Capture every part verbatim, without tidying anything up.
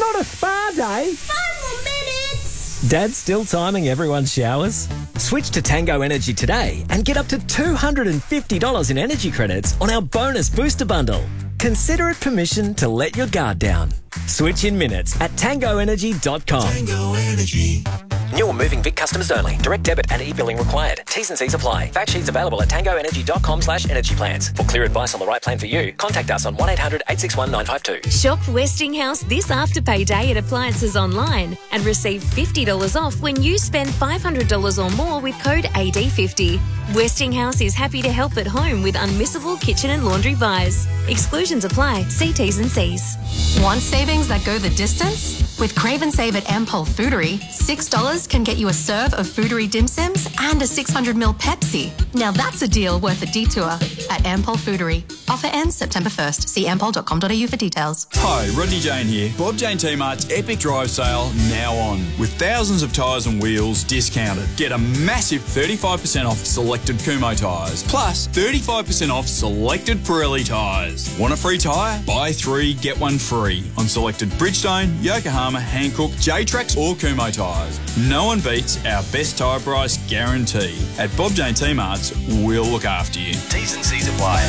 not a spa day. Five more minutes. Dad's still timing everyone's showers? Switch to Tango Energy today and get up to two hundred fifty dollars in energy credits on our bonus booster bundle. Consider it permission to let your guard down. Switch in minutes at tango energy dot com. Tango Energy. New or moving Vic customers only. Direct debit and e-billing required. T's and C's apply. Fact sheets available at tango energy dot com slash energy plans. For clear advice on the right plan for you, contact us on one eight hundred eight six one nine five two. Shop Westinghouse this Afterpay Day at Appliances Online and receive fifty dollars off when you spend five hundred dollars or more with code A D fifty. Westinghouse is happy to help at home with unmissable kitchen and laundry buys. Exclusions apply. See T's and C's. Want savings that go the distance? With Crave and Save at Ampol Foodery, six dollars can get you a serve of Foodery dim sims and a six hundred milliliter Pepsi. Now that's a deal worth a detour at Ampol Foodery. Offer ends September first. See ampol dot com dot a u for details. Hi, Rodney Jane here. Bob Jane T-Mart's Epic Drive Sale now on. With thousands of tyres and wheels discounted. Get a massive thirty-five percent off selected Kumho tyres. Plus thirty-five percent off selected Pirelli tyres. Want a free tyre? Buy three, get one free on selected Bridgestone, Yokohama, Hankook, J-Trax or Kumho tyres. No one beats our best tyre price guarantee. At Bob Jane T-Mart's, we'll look after you. T's and C's apply.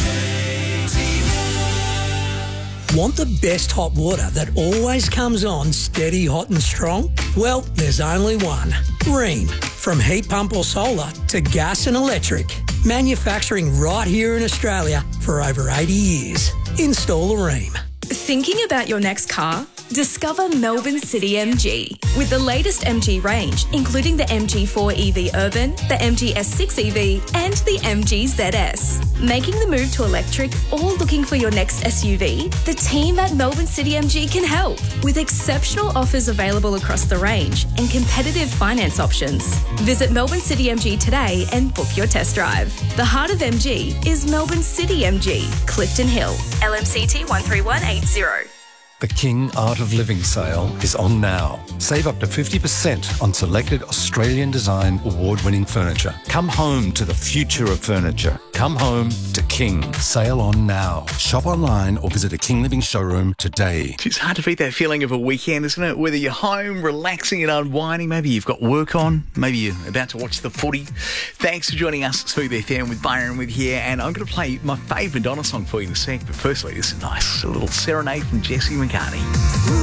Want the best hot water that always comes on steady, hot and strong? Well, there's only one. Rheem. From heat pump or solar to gas and electric. Manufacturing right here in Australia for over eighty years. Install a Rheem. Thinking about your next car? Discover Melbourne City M G. With the latest M G range, including the M G four E V Urban, the M G S six E V and the M G Z S. Making the move to electric or looking for your next S U V? The team at Melbourne City M G can help with exceptional offers available across the range and competitive finance options. Visit Melbourne City M G today and book your test drive. The heart of M G is Melbourne City M G, Clifton Hill, L M C T one three one eight zero. The King Art of Living sale is on now. Save up to fifty percent on selected Australian design award-winning furniture. Come home to the future of furniture. Come home to King. Sale on now. Shop online or visit a King Living showroom today. It's hard to beat that feeling of a weekend, isn't it? Whether you're home, relaxing and unwinding, maybe you've got work on, maybe you're about to watch the footy. Thanks for joining us. Smooth F M with Byron with here, and I'm going to play my favourite Madonna song for you in a sec. But firstly, this is nice. A little serenade from Jessie McCartney.